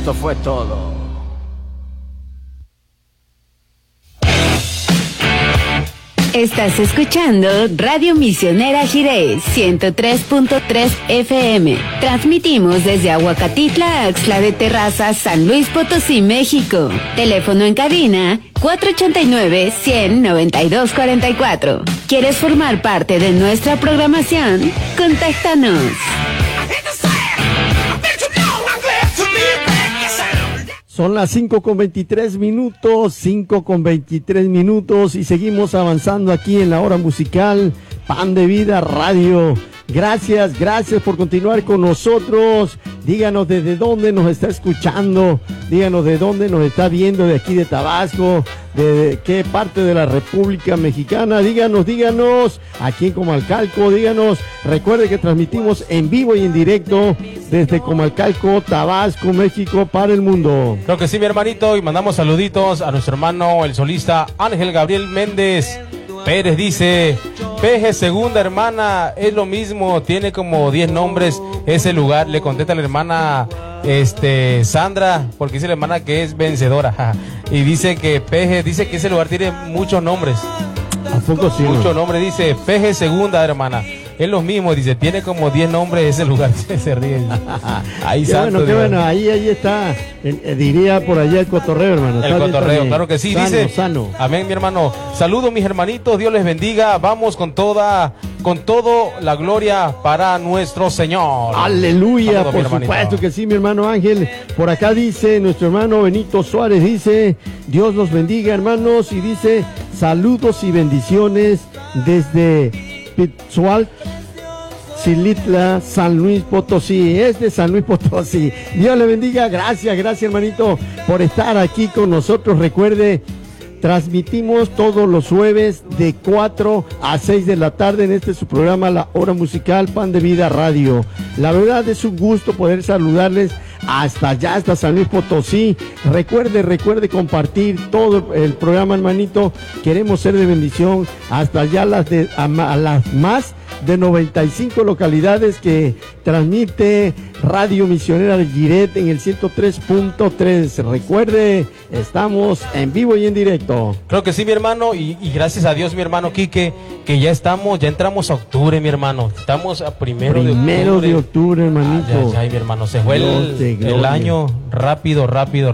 esto fue todo. Estás escuchando Radio Misionera Jiré 103.3 FM. Transmitimos desde Aguacatitla, Axtla de Terrazas, San Luis Potosí, México. Teléfono en cabina 489-100-9244. ¿Quieres formar parte de nuestra programación? Contáctanos. Son las 5:23 minutos y seguimos avanzando aquí en la hora musical Pan de Vida Radio. Gracias por continuar con nosotros. Díganos desde dónde nos está escuchando, díganos de dónde nos está viendo, de aquí de Tabasco, de qué parte de la República Mexicana. Díganos, aquí en Comalcalco, díganos. Recuerde que transmitimos en vivo y en directo desde Comalcalco, Tabasco, México, para el mundo. Creo que sí, mi hermanito, y mandamos saluditos a nuestro hermano, el solista Ángel Gabriel Méndez Pérez. Dice: Peje, segunda hermana, es lo mismo, tiene como 10 nombres ese lugar. Le contesta la hermana Sandra, porque dice la hermana que es vencedora. Y dice que Peje, dice que ese lugar tiene muchos nombres. ¿A poco sí? Muchos nombres, dice Peje, segunda hermana. Es lo mismo, dice, tiene como 10 nombres ese lugar. Se ríe. Ahí qué bueno, ahí está, diría por allá el cotorreo, hermano. El cotorreo, claro que sí, sano, dice. Sano. Amén, mi hermano. Saludos, mis hermanitos, Dios les bendiga. Vamos con todo la gloria para nuestro Señor. Aleluya. Saludos, por supuesto que sí, mi hermano Ángel. Por acá dice nuestro hermano Benito Suárez, dice: Dios los bendiga, hermanos, y dice: saludos y bendiciones desde Pitzual, Xilitla, San Luis Potosí. Es de San Luis Potosí. Dios le bendiga. Gracias hermanito por estar aquí con nosotros. Recuerde, transmitimos todos los jueves de 4 a 6 de la tarde en su programa La Hora Musical Pan de Vida Radio. La verdad es un gusto poder saludarles hasta allá, hasta San Luis Potosí. Recuerde compartir todo el programa, hermanito. Queremos ser de bendición hasta allá a las más de 95 localidades que transmite Radio Misionera de Giret en el 103.3. Recuerde, estamos en vivo y en directo. Creo que sí, mi hermano, y gracias a Dios, mi hermano Quique, que ya entramos a octubre, mi hermano. Estamos a primero de octubre, hermanito. Ay, mi hermano, se fue el año rápido.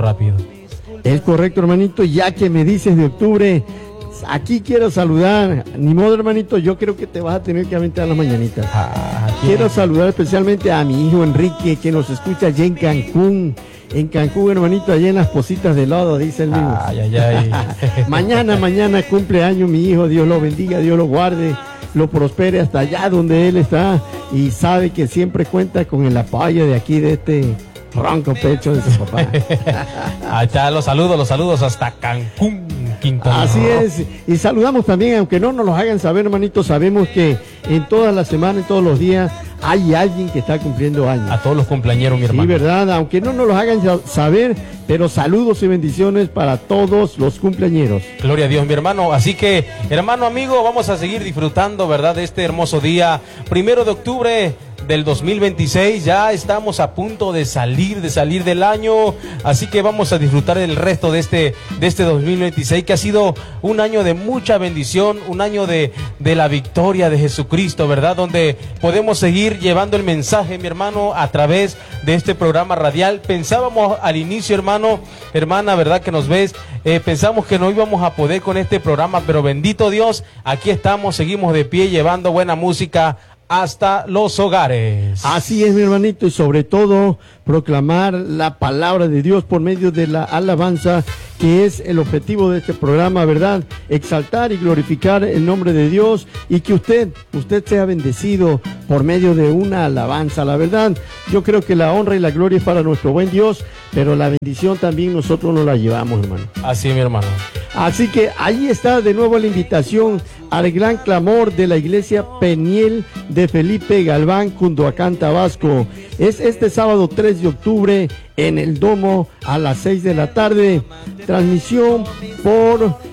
Es correcto, hermanito, ya que me dices de octubre. Aquí quiero saludar, ni modo, hermanito, yo creo que te vas a tener que aventar las mañanitas. Quiero saludar especialmente a mi hijo Enrique, que nos escucha allá en Cancún. En Cancún, hermanito, allá en las Positas de Lodo, dice el mismo. Mañana cumpleaños mi hijo. Dios lo bendiga, Dios lo guarde, lo prospere hasta allá donde él está, y sabe que siempre cuenta con el apoyo de aquí, de este ronco pecho de su papá. Ahí está, los saludos hasta Cancún, Quintana. Así es, y saludamos también, aunque no nos lo hagan saber, hermanito, sabemos que en todas las semanas, en todos los días, hay alguien que está cumpliendo años. A todos los cumpleañeros, mi hermano. Sí, verdad, aunque no nos lo hagan saber, pero saludos y bendiciones para todos los cumpleañeros. Gloria a Dios, mi hermano. Así que, hermano, amigo, vamos a seguir disfrutando, ¿verdad?, de este hermoso día, 1 de octubre del 2026. Ya estamos a punto de salir del año, así que vamos a disfrutar el resto de este 2026, que ha sido un año de mucha bendición, un año de la victoria de Jesucristo, ¿verdad?, donde podemos seguir llevando el mensaje, mi hermano, a través de este programa radial. Pensábamos al inicio, hermana, ¿verdad?, que nos ves, pensamos que no íbamos a poder con este programa, pero bendito Dios, aquí estamos, seguimos de pie, llevando buena música hasta los hogares. Así es, mi hermanito, y sobre todo proclamar la palabra de Dios por medio de la alabanza, que es el objetivo de este programa, ¿verdad? Exaltar y glorificar el nombre de Dios, y que usted sea bendecido por medio de una alabanza. La verdad, yo creo que la honra y la gloria es para nuestro buen Dios, pero la bendición también nosotros nos la llevamos, hermano. Así, mi hermano. Así que ahí está de nuevo la invitación al gran clamor de la iglesia Peniel de Felipe Galván, Cunduacán, Tabasco. Es este sábado 3 de octubre en el Domo a las 6 de la tarde. Transmisión por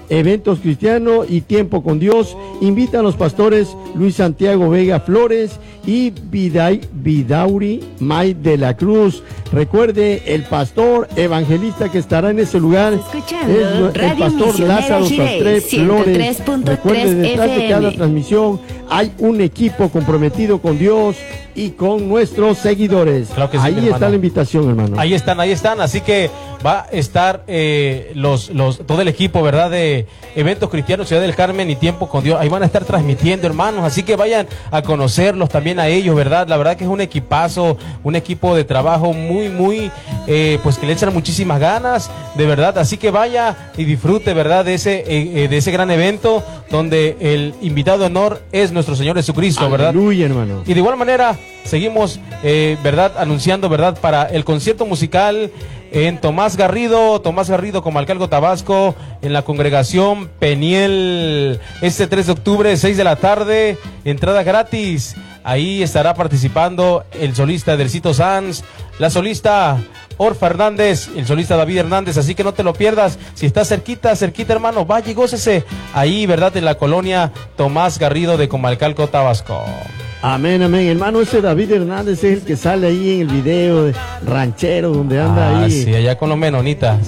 Eventos Cristiano y Tiempo con Dios. Invitan a los pastores Luis Santiago Vega Flores y Vidauri May de la Cruz. Recuerde, el pastor evangelista que estará en ese lugar es el pastor Lázaro Sastre Flores. Recuerde, detrás de cada transmisión hay un equipo comprometido con Dios y con nuestros seguidores. Claro que sí, ahí está la invitación, hermano. Ahí están, así que va a estar todo el equipo, ¿verdad? De Eventos Cristianos Ciudad del Carmen y Tiempo con Dios. Ahí van a estar transmitiendo, hermanos, así que vayan a conocerlos también a ellos, ¿verdad? La verdad que es un equipazo, un equipo de trabajo muy, pues que le echan muchísimas ganas, de verdad. Así que vaya y disfrute, ¿verdad? De ese gran evento donde el invitado de honor es nuestro Señor Jesucristo, ¿verdad? Aleluya, hermano. Y de igual manera seguimos, ¿verdad? Anunciando, ¿verdad? Para el concierto musical en Tomás Garrido, Comalcalco, Tabasco, en la congregación Peniel, este 3 de octubre, 6 de la tarde, entrada gratis. Ahí estará participando el solista Edercito Sanz, la solista Orfa Hernández, el solista David Hernández, así que no te lo pierdas. Si estás cerquita, hermano, vaya y gócese ahí, ¿verdad? En la colonia Tomás Garrido de Comalcalco, Tabasco. Amén, hermano. Ese David Hernández es el que sale ahí en el video de Ranchero, donde anda ahí. Sí, allá con los menonitas.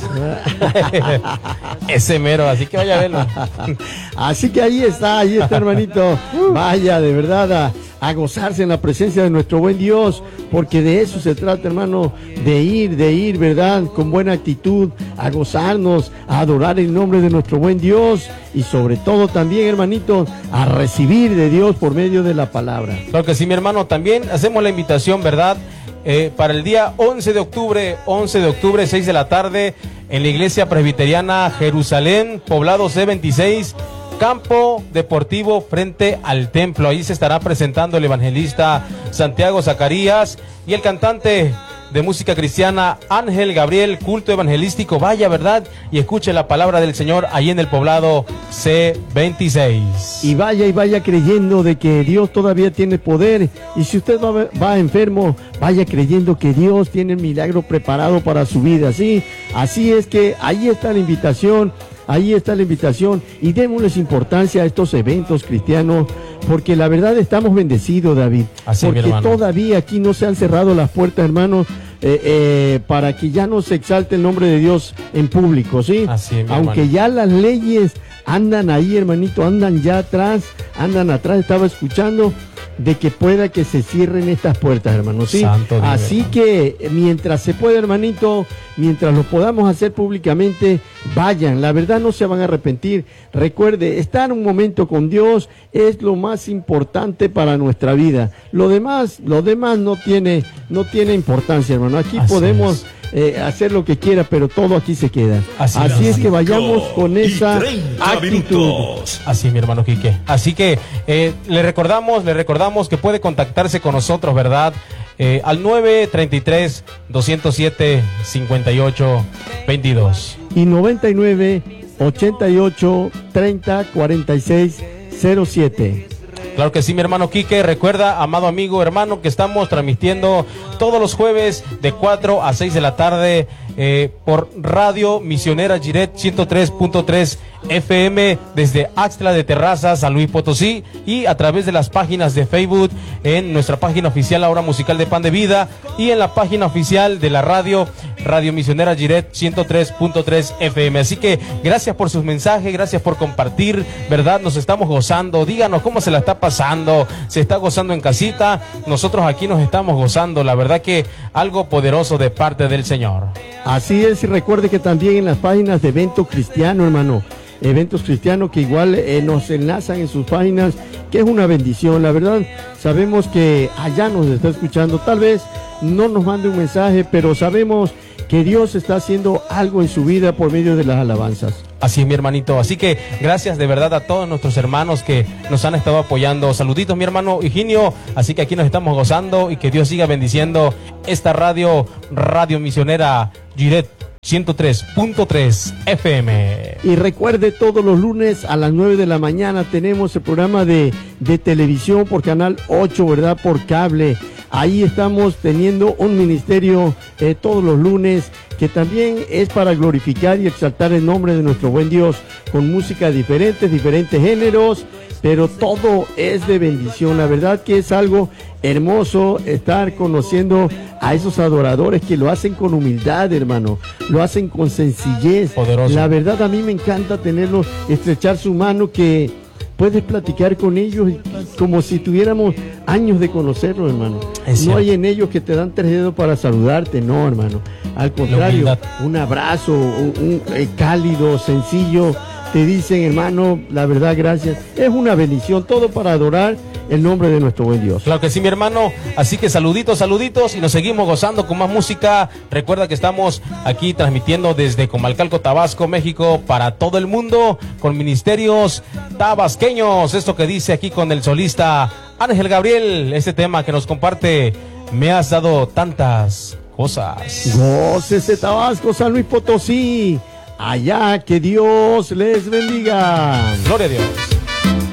Ese mero, así que vaya a verlo. Así que ahí está, hermanito. Vaya, de verdad, a gozarse en la presencia de nuestro buen Dios, porque de eso se trata, hermano, de ir, ¿verdad? Con buena actitud, a gozarnos, a adorar el nombre de nuestro buen Dios y sobre todo también, hermanito, a recibir de Dios por medio de la palabra. Claro que sí, mi hermano, también hacemos la invitación, ¿verdad? Para el día 11 de octubre, 6 de la tarde, en la Iglesia Presbiteriana Jerusalén, Poblado C26, Campo Deportivo frente al templo. Ahí se estará presentando el evangelista Santiago Zacarías y el cantante de música cristiana Ángel Gabriel, culto evangelístico. Vaya, ¿verdad? Y escuche la palabra del Señor ahí en el poblado C26. Y vaya creyendo de que Dios todavía tiene poder. Y si usted va enfermo, vaya creyendo que Dios tiene el milagro preparado para su vida. ¿Sí? Así es que ahí está la invitación. Y démosles importancia a estos eventos cristianos, porque la verdad estamos bendecidos, David. Así, porque todavía aquí no se han cerrado las puertas, hermanos, para que ya no se exalte el nombre de Dios en público, ¿sí? Así, aunque hermano, ya las leyes andan ahí, hermanito, andan atrás, estaba escuchando de que pueda que se cierren estas puertas, hermano, ¿sí? Santo Dios, así hermano, que mientras se pueda, hermanito, mientras lo podamos hacer públicamente, vayan, la verdad no se van a arrepentir. Recuerde, estar un momento con Dios es lo más importante para nuestra vida. Lo demás no tiene importancia, hermano. Aquí así podemos hacer lo que quiera, pero todo aquí se queda. Así es que vayamos con esa actitud. Así, mi hermano Quique. Así que le recordamos que puede contactarse con nosotros, ¿verdad? Al 933-207-5822. Y 99-88-30-46-07. Claro que sí, mi hermano Quique. Recuerda, amado amigo, hermano, que estamos transmitiendo todos los jueves de 4 a 6 de la tarde por Radio Misionera Giret 103.3 FM desde Axtla de Terraza, San Luis Potosí, y a través de las páginas de Facebook, en nuestra página oficial La Hora Musical de Pan de Vida, y en la página oficial de la Radio Misionera Giret 103.3 FM. Así que gracias por sus mensajes, gracias por compartir, ¿verdad? Nos estamos gozando. Díganos cómo se la está pasando. ¿Se está gozando en casita? Nosotros aquí nos estamos gozando. La verdad que algo poderoso de parte del Señor. Así es, y recuerde que también en las páginas de Evento Cristiano, hermano, Eventos Cristianos, que igual nos enlazan en sus páginas, que es una bendición. La verdad, sabemos que allá nos está escuchando. Tal vez no nos mande un mensaje, pero sabemos que Dios está haciendo algo en su vida por medio de las alabanzas. Así es, mi hermanito. Así que gracias de verdad a todos nuestros hermanos que nos han estado apoyando. Saluditos, mi hermano Higinio. Así que aquí nos estamos gozando y que Dios siga bendiciendo esta Radio Misionera Giret 103.3 FM. Y recuerde, todos los lunes a las 9 de la mañana tenemos el programa de televisión por Canal 8, ¿verdad? Por cable. Ahí estamos teniendo un ministerio todos los lunes que también es para glorificar y exaltar el nombre de nuestro buen Dios, con música diferentes géneros, pero todo es de bendición. La verdad que es algo hermoso estar conociendo a esos adoradores que lo hacen con humildad, hermano, lo hacen con sencillez. Poderoso. La verdad a mí me encanta tenerlos, estrechar su mano, que puedes platicar con ellos como si tuviéramos años de conocerlos, hermano. No hay en ellos que te dan 3 dedos para saludarte, no, hermano. Al contrario, un abrazo, un cálido, sencillo. Te dicen, hermano, la verdad, gracias. Es una bendición, todo para adorar el nombre de nuestro buen Dios. Claro que sí, mi hermano. Así que saluditos, y nos seguimos gozando con más música. Recuerda que estamos aquí transmitiendo desde Comalcalco, Tabasco, México, para todo el mundo, con ministerios tabasqueños. Esto que dice aquí con el solista Ángel Gabriel, este tema que nos comparte: me has dado tantas cosas. Gócese, Tabasco, San Luis Potosí. Allá, que Dios les bendiga. Gloria a Dios.